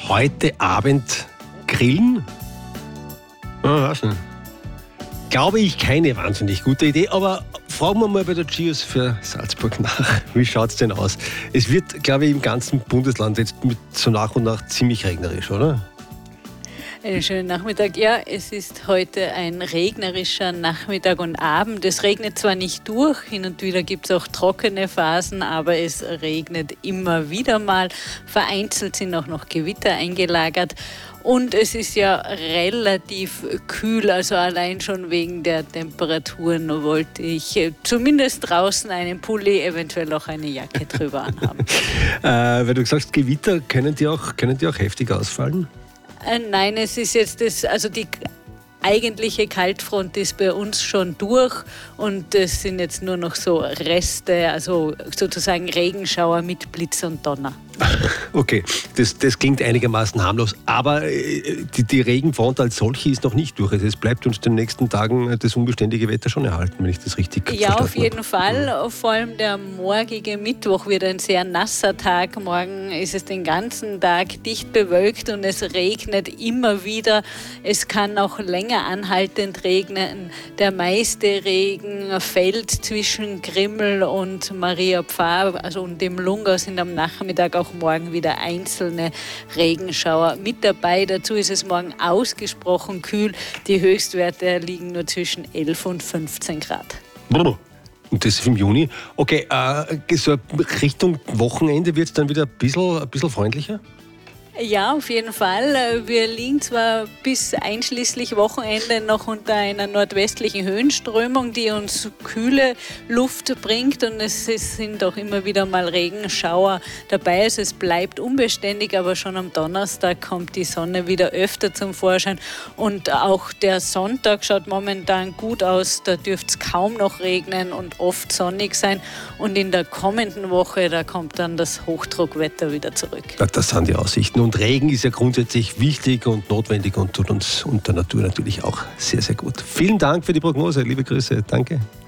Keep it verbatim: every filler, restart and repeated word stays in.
heute Abend grillen? Ah, weiß nicht. Glaube ich, keine wahnsinnig gute Idee, aber fragen wir mal bei der Gios für Salzburg nach. Wie schaut es denn aus? Es wird, glaube ich, im ganzen Bundesland jetzt mit so nach und nach ziemlich regnerisch, oder? Einen schönen Nachmittag. Ja, es ist heute ein regnerischer Nachmittag und Abend. Es regnet zwar nicht durch, hin und wieder gibt es auch trockene Phasen, aber es regnet immer wieder mal. Vereinzelt sind auch noch Gewitter eingelagert. Und es ist ja relativ kühl, also allein schon wegen der Temperaturen wollte ich zumindest draußen einen Pulli, eventuell auch eine Jacke drüber anhaben. äh, weil du sagst, Gewitter, können die auch, können die auch heftig ausfallen? Äh, nein, es ist jetzt das, also die eigentliche Kaltfront ist bei uns schon durch und es sind jetzt nur noch so Reste, also sozusagen Regenschauer mit Blitz und Donner. Okay, das, das klingt einigermaßen harmlos, aber die, die Regenfront als solche ist noch nicht durch. Es bleibt uns den nächsten Tagen das unbeständige Wetter schon erhalten, wenn ich das richtig verstanden habe. Ja, auf jeden Fall. Mhm. Vor allem der morgige Mittwoch wird ein sehr nasser Tag. Morgen ist es den ganzen Tag dicht bewölkt und es regnet immer wieder. Es kann auch länger anhaltend regnen. Der meiste Regen fällt zwischen Grimmel und Maria Pfarr, also und dem Lungau sind am Nachmittag auch morgen wieder einzelne Regenschauer mit dabei. Dazu ist es morgen ausgesprochen kühl. Die Höchstwerte liegen nur zwischen elf und fünfzehn Grad. Und das ist im Juni. Okay, äh, so Richtung Wochenende wird es dann wieder ein bisschen, ein bisschen freundlicher? Ja, auf jeden Fall. Wir liegen zwar bis einschließlich Wochenende noch unter einer nordwestlichen Höhenströmung, die uns kühle Luft bringt und es sind auch immer wieder mal Regenschauer dabei. Also es bleibt unbeständig, aber schon am Donnerstag kommt die Sonne wieder öfter zum Vorschein und auch der Sonntag schaut momentan gut aus. Da dürfte es kaum noch regnen und oft sonnig sein und in der kommenden Woche, da kommt dann das Hochdruckwetter wieder zurück. Das sind die Aussichten. Und Regen ist ja grundsätzlich wichtig und notwendig und tut uns und der Natur natürlich auch sehr, sehr gut. Vielen Dank für die Prognose. Liebe Grüße. Danke.